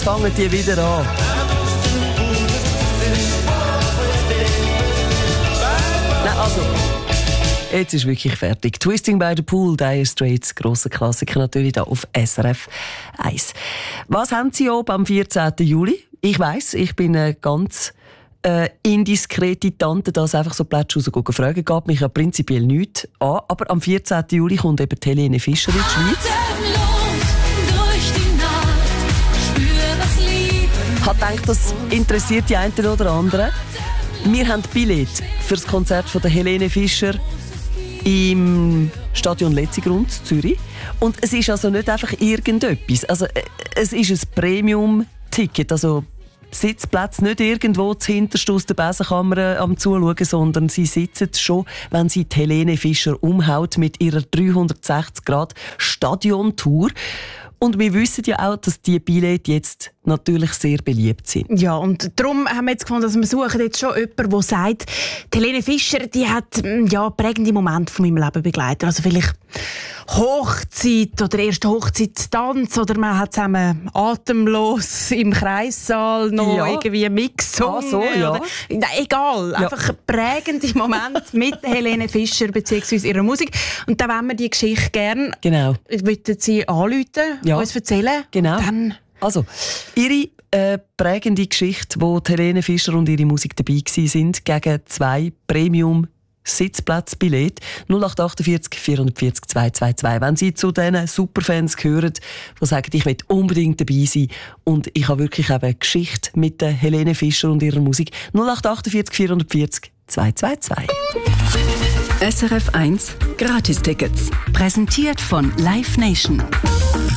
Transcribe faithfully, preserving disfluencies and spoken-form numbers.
fangen die wieder an. Nein, also, jetzt ist wirklich fertig. Twisting by the Pool, Dire Straits, grosser Klassiker natürlich da auf S R F eins. Was haben Sie oben am vierzehnten Juli? Ich weiss, ich bin eine ganz äh, indiskrete Tante, dass einfach so Plätze rausgehen. Fragen geht mich ja prinzipiell nichts an. Aber am vierzehnten Juli kommt eben Helene Fischer in die Schweiz. Ich habe gedacht, das interessiert die einen oder anderen. Wir haben Billett für das Konzert von der Helene Fischer im Stadion Letzigrund in Zürich. Und es ist also nicht einfach irgendetwas. Also, es ist ein Premium-Ticket. Also Sitzplätze nicht irgendwo zuhinterst aus der Besenkammer am Zuschauen, sondern sie sitzen schon, wenn sie die Helene Fischer umhaut mit ihrer dreihundertsechzig Grad Stadiontour. Und wir wissen ja auch, dass diese Billette jetzt natürlich sehr beliebt sind. Ja, und darum haben wir jetzt gefunden, dass wir suchen jetzt schon jemanden, der sagt, die Helene Fischer, die hat ja prägende Momente von meinem Leben begleitet. Also vielleicht Hochzeit oder erste Hochzeitstanz oder man hat zusammen atemlos im Kreissaal noch ja. irgendwie Mixsong. Ah, so, ja. Oder, na, egal, ja. einfach prägende Momente mit Helene Fischer bzw. ihrer Musik. Und dann wollen wir die Geschichte gerne, genau. Wollten Sie anrufen, ja. uns erzählen? Genau. Dann also, ihre äh, prägende Geschichte, wo die Helene Fischer und ihre Musik dabei waren, gegen zwei Premium Sitzplatzbillett null acht achtundvierzig vierundvierzig zweihundertzweiundzwanzig. Wenn Sie zu diesen Superfans gehören, die sagen, ich will unbedingt dabei sein und ich habe wirklich eben eine Geschichte mit der Helene Fischer und ihrer Musik, null acht achtundvierzig vierundvierzig zweihundertzweiundzwanzig. S R F eins Gratistickets. Präsentiert von Live Nation.